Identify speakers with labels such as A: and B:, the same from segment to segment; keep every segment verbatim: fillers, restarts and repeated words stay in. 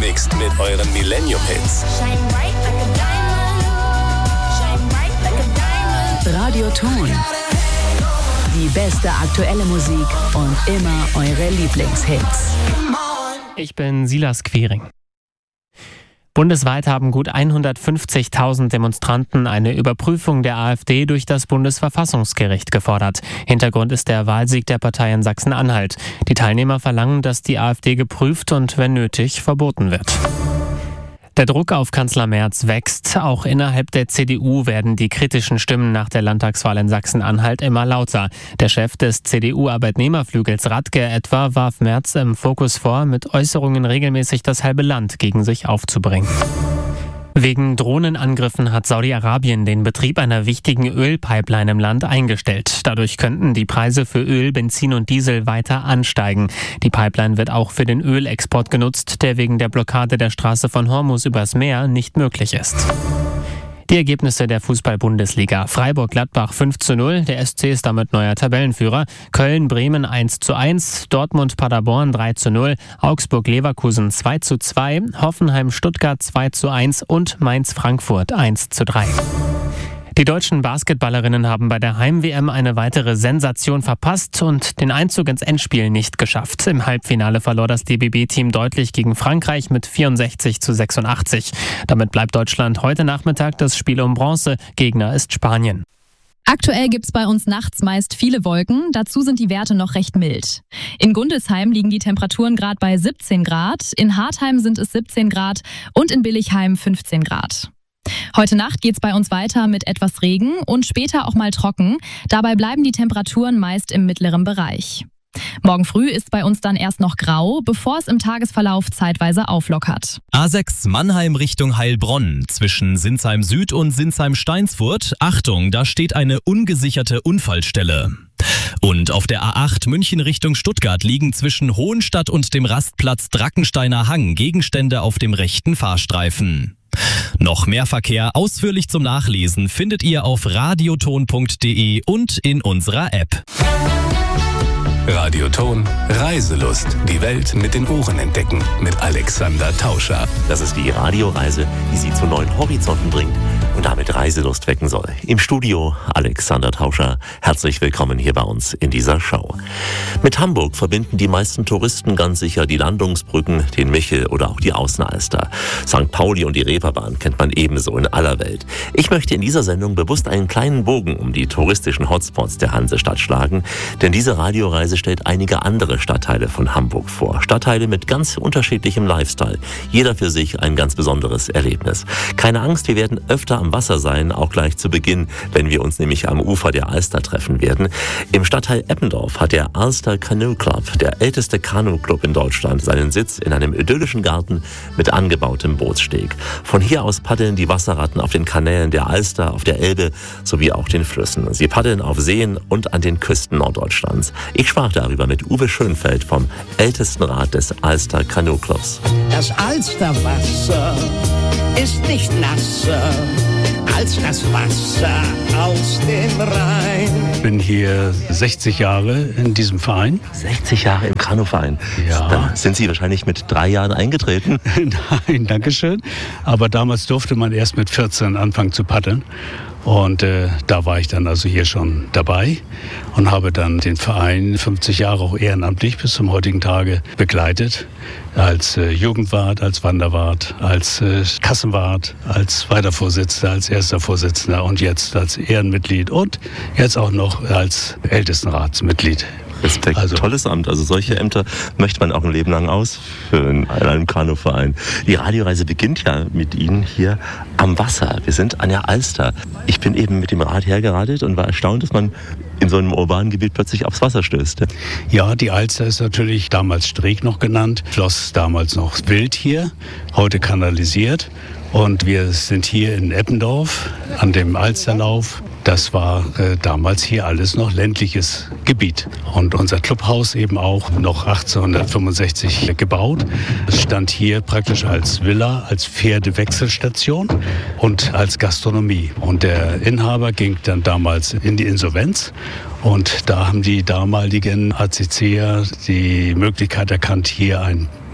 A: Gemixt mit euren Millennium-Hits.
B: Radioton. Die beste aktuelle Musik und immer eure Lieblingshits.
C: Ich bin Silas Quiring. Bundesweit haben gut hundertfünfzigtausend Demonstranten eine Überprüfung der AfD durch das Bundesverfassungsgericht gefordert. Hintergrund ist der Wahlsieg der Partei in Sachsen-Anhalt. Die Teilnehmer verlangen, dass die AfD geprüft und, wenn nötig, verboten wird. Der Druck auf Kanzler Merz wächst. Auch innerhalb der C D U werden die kritischen Stimmen nach der Landtagswahl in Sachsen-Anhalt immer lauter. Der Chef des C D U-Arbeitnehmerflügels Radke etwa warf Merz im Fokus vor, mit Äußerungen regelmäßig das halbe Land gegen sich aufzubringen. Wegen Drohnenangriffen hat Saudi-Arabien den Betrieb einer wichtigen Ölpipeline im Land eingestellt. Dadurch könnten die Preise für Öl, Benzin und Diesel weiter ansteigen. Die Pipeline wird auch für den Ölexport genutzt, der wegen der Blockade der Straße von Hormuz übers Meer nicht möglich ist. Die Ergebnisse der Fußball-Bundesliga. Freiburg-Gladbach fünf zu null, der S C ist damit neuer Tabellenführer. Köln-Bremen eins zu eins, Dortmund-Paderborn drei zu null, Augsburg-Leverkusen zwei zu zwei, Hoffenheim-Stuttgart zwei zu eins und Mainz-Frankfurt eins zu drei. Die deutschen Basketballerinnen haben bei der Heim-W M eine weitere Sensation verpasst und den Einzug ins Endspiel nicht geschafft. Im Halbfinale verlor das D B B-Team deutlich gegen Frankreich mit vierundsechzig zu sechsundachtzig. Damit bleibt Deutschland heute Nachmittag das Spiel um Bronze. Gegner ist Spanien.
D: Aktuell gibt's bei uns nachts meist viele Wolken, dazu sind die Werte noch recht mild. In Gundelsheim liegen die Temperaturen gerade bei siebzehn Grad, in Hartheim sind es siebzehn Grad und in Billichheim fünfzehn Grad. Heute Nacht geht's bei uns weiter mit etwas Regen und später auch mal trocken. Dabei bleiben die Temperaturen meist im mittleren Bereich. Morgen früh ist bei uns dann erst noch grau, bevor es im Tagesverlauf zeitweise auflockert.
E: A sechs Mannheim Richtung Heilbronn zwischen Sinsheim Süd und Sinsheim-Steinsfurt. Achtung, da steht eine ungesicherte Unfallstelle. Und auf der A acht München Richtung Stuttgart liegen zwischen Hohenstadt und dem Rastplatz Drackensteiner Hang Gegenstände auf dem rechten Fahrstreifen. Noch mehr Verkehr ausführlich zum Nachlesen findet ihr auf radioton punkt de und in unserer App.
A: Radioton Reiselust. Die Welt mit den Ohren entdecken. Mit Alexander Tauscher.
F: Das ist die Radioreise, die Sie zu neuen Horizonten bringt und damit Reiselust wecken soll. Im Studio Alexander Tauscher. Herzlich willkommen hier bei uns in dieser Show. Mit Hamburg verbinden die meisten Touristen ganz sicher die Landungsbrücken, den Michel oder auch die Außenalster. Sankt Pauli und die Reeperbahn kennt man ebenso in aller Welt. Ich möchte in dieser Sendung bewusst einen kleinen Bogen um die touristischen Hotspots der Hansestadt schlagen, denn diese Radioreise stellt einige andere Stadtteile von Hamburg vor. Stadtteile mit ganz unterschiedlichem Lifestyle. Jeder für sich ein ganz besonderes Erlebnis. Keine Angst, wir werden öfter am Wasser sein, auch gleich zu Beginn, wenn wir uns nämlich am Ufer der Alster treffen werden. Im Stadtteil Eppendorf hat der Alster Canoe Club, der älteste Kanuclub in Deutschland, seinen Sitz in einem idyllischen Garten mit angebautem Bootssteg. Von hier aus paddeln die Wasserratten auf den Kanälen der Alster, auf der Elbe sowie auch den Flüssen. Sie paddeln auf Seen und an den Küsten Norddeutschlands. Ich sprach darüber mit Uwe Schönfeld vom Ältestenrat des Alster Canoe Clubs.
G: Das Alsterwasser ist nicht nasser als das Wasser aus dem Rhein.
H: Ich bin hier sechzig Jahre in diesem Verein.
F: sechzig Jahre im Kanuverein.
H: Ja.
F: Dann sind Sie wahrscheinlich mit drei Jahren eingetreten?
H: Nein, danke schön. Aber damals durfte man erst mit vierzehn anfangen zu paddeln. Und äh, da war ich dann also hier schon dabei und habe dann den Verein fünfzig Jahre auch ehrenamtlich bis zum heutigen Tage begleitet. Als äh, Jugendwart, als Wanderwart, als äh, Kassenwart, als zweiter Vorsitzender, als erster Vorsitzender und jetzt als Ehrenmitglied und jetzt auch noch als Ältestenratsmitglied.
F: Respekt, also, tolles Amt. Also solche Ämter möchte man auch ein Leben lang ausfüllen in einem Kanuverein. Die Radioreise beginnt ja mit Ihnen hier am Wasser. Wir sind an der Alster. Ich bin eben mit dem Rad hergeradelt und war erstaunt, dass man in so einem urbanen Gebiet plötzlich aufs Wasser stößt.
H: Ja, die Alster ist natürlich damals Streeck noch genannt, floss damals noch wild hier, heute kanalisiert. Und wir sind hier in Eppendorf an dem Alsterlauf. Das war äh, damals hier alles noch ländliches Gebiet. Und unser Clubhaus eben auch noch achtzehnhundertfünfundsechzig gebaut. Es stand hier praktisch als Villa, als Pferdewechselstation und als Gastronomie. Und der Inhaber ging dann damals in die Insolvenz. Und da haben die damaligen A C C'er die Möglichkeit erkannt, hier ein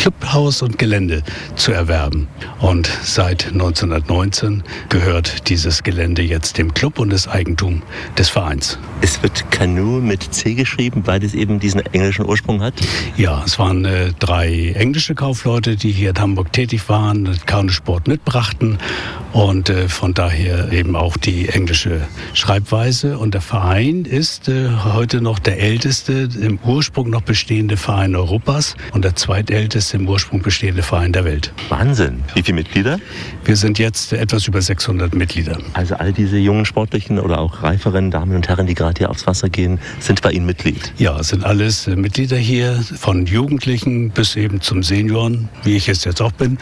H: Clubhaus und Gelände zu erwerben. Und seit neunzehnhundertneunzehn gehört dieses Gelände jetzt dem Club und ist Eigentum des Vereins.
F: Es wird Kanu mit C geschrieben, weil es eben diesen englischen Ursprung hat?
H: Ja, es waren äh, drei englische Kaufleute, die hier in Hamburg tätig waren, Kanusport mitbrachten und äh, von daher eben auch die englische Schreibweise. Und der Verein ist äh, heute noch der älteste im Ursprung noch bestehende Verein Europas und der zweitälteste im Ursprung bestehende Verein der Welt.
F: Wahnsinn. Wie viele Mitglieder?
H: Wir sind jetzt etwas über sechshundert Mitglieder.
F: Also all diese jungen Sportlichen oder auch reiferen Damen und Herren, die gerade hier aufs Wasser gehen, sind bei Ihnen Mitglied?
H: Ja, es sind alles äh, Mitglieder hier, von Jugendlichen bis eben zum Senioren, wie ich es jetzt auch bin.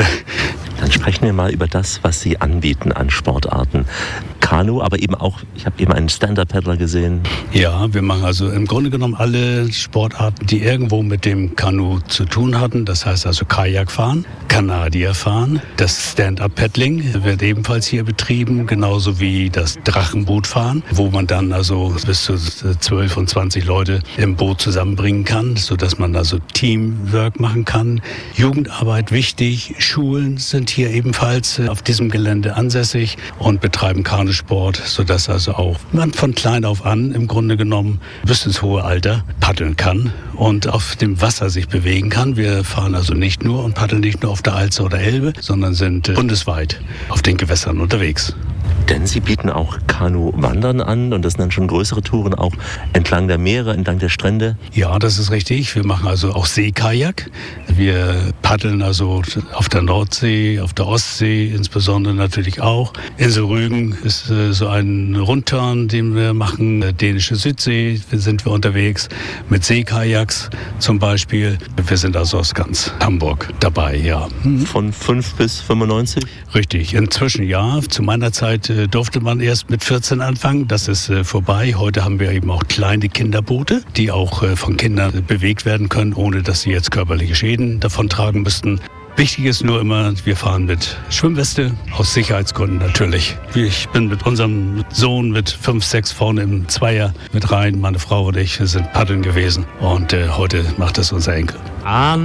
F: Dann sprechen wir mal über das, was Sie anbieten an Sportarten. Kanu, aber eben auch, ich habe eben einen Stand-Up-Paddler gesehen.
H: Ja, wir machen also im Grunde genommen alle Sportarten, die irgendwo mit dem Kanu zu tun hatten. Das heißt also Kajakfahren, Kanadierfahren, das Stand-Up-Paddling wird ebenfalls hier betrieben, genauso wie das Drachenbootfahren, wo man dann also bis zu zwölf und zwanzig Leute im Boot zusammenbringen kann, sodass man also Teamwork machen kann. Jugendarbeit wichtig, Schulen sind hier ebenfalls auf diesem Gelände ansässig und betreiben Kanusport, sodass also auch man von klein auf an im Grunde genommen bis ins hohe Alter paddeln kann und auf dem Wasser sich bewegen kann. Wir fahren also nicht nur und paddeln nicht nur auf der Alster oder Elbe, sondern sind bundesweit auf den Gewässern unterwegs.
F: Denn Sie bieten auch Kanu-Wandern an und das sind dann schon größere Touren auch entlang der Meere, entlang der Strände?
H: Ja, das ist richtig. Wir machen also auch Seekajak. Wir paddeln also auf der Nordsee, auf der Ostsee insbesondere natürlich auch. Insel Rügen ist äh, so ein Rundturn, den wir machen. Dänische Südsee sind wir unterwegs mit Seekajaks zum Beispiel. Wir sind also aus ganz Hamburg dabei, ja.
F: Mhm. Von fünf bis fünfundneunzig?
H: Richtig. Inzwischen ja. Zu meiner Zeit äh, durfte man erst mit vierzehn anfangen. Das ist äh, vorbei. Heute haben wir eben auch kleine Kinderboote, die auch äh, von Kindern äh, bewegt werden können, ohne dass sie jetzt körperliche Schäden davon tragen müssten. Wichtig ist nur immer, wir fahren mit Schwimmweste, aus Sicherheitsgründen natürlich. Ich bin mit unserem Sohn mit fünf, sechs vorne im Zweier mit rein. Meine Frau und ich sind paddeln gewesen und äh, heute macht das unser Enkel.